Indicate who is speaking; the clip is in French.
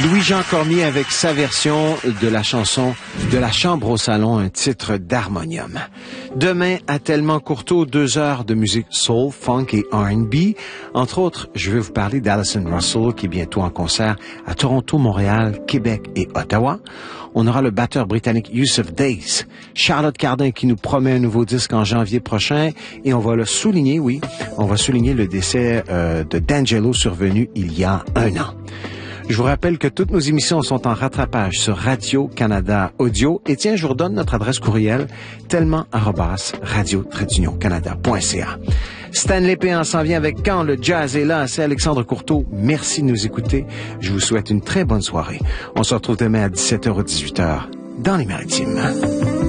Speaker 1: Louis-Jean Cormier avec sa version de la chanson de la chambre au salon, un titre d'harmonium. Demain, à Tellement Courteau, 2 heures de musique soul, funk et R&B. Entre autres, je vais vous parler d'Alison Russell qui est bientôt en concert à Toronto, Montréal, Québec et Ottawa. On aura le batteur britannique Yusuf Days, Charlotte Cardin qui nous promet un nouveau disque en janvier prochain et on va le souligner, on va souligner le décès de D'Angelo survenu il y a 1 an. Je vous rappelle que toutes nos émissions sont en rattrapage sur Radio-Canada Audio. Et tiens, je vous redonne notre adresse courriel, tellement@radio-canada.ca. Stanley Péan s'en vient avec Quand le jazz est là. C'est Alexandre Courteau. Merci de nous écouter. Je vous souhaite une très bonne soirée. On se retrouve demain à 17h ou 18h dans les Maritimes.